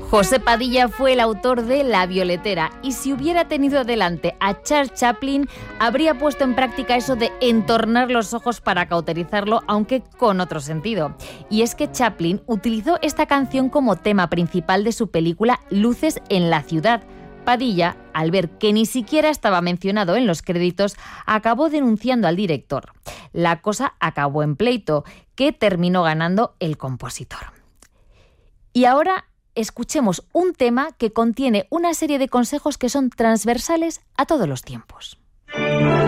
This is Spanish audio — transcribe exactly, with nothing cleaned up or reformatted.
José Padilla fue el autor de La Violetera y si hubiera tenido delante a Charles Chaplin, habría puesto en práctica eso de entornar los ojos para cauterizarlo, aunque con otro sentido. Y es que Chaplin utilizó esta canción como tema principal de su película Luces en la ciudad. Padilla, al ver que ni siquiera estaba mencionado en los créditos, acabó denunciando al director. La cosa acabó en pleito, que terminó ganando el compositor. Y ahora escuchemos un tema que contiene una serie de consejos que son transversales a todos los tiempos.